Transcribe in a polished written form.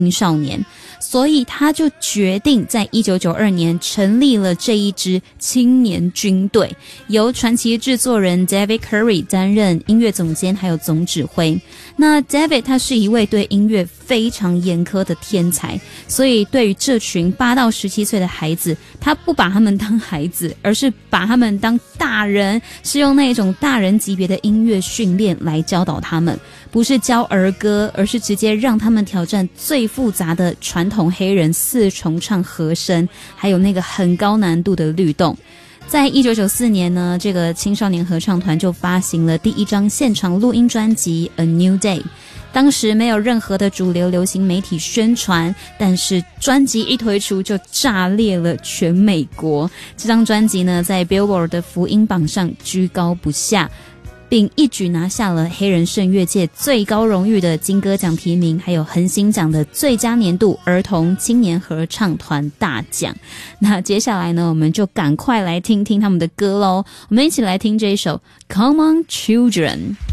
青少年，所以他就决定在1992年成立了这一支青年军队，由传奇制作人 David Curry 担任音乐总监还有总指挥。那 David 他是一位对音乐非常严苛的天才，所以对于这群8到17岁的孩子，他不把他们当孩子，而是把他们当大人，是用那种大人级别的音乐训练来教导他们，不是教儿歌，而是直接让他们挑战最复杂的传统黑人4重唱和声，还有那个很高难度的律动。在1994年呢，这个青少年合唱团就发行了第一张现场录音专辑 A New Day。当时没有任何的主流流行媒体宣传，但是专辑一推出就炸裂了全美国。这张专辑呢，在 Billboard 的福音榜上居高不下，并一举拿下了黑人声乐界最高荣誉的金歌奖提名，还有恒星奖的最佳年度儿童青年合唱团大奖。那接下来呢，我们就赶快来听听他们的歌咯。我们一起来听这一首 Come on Children。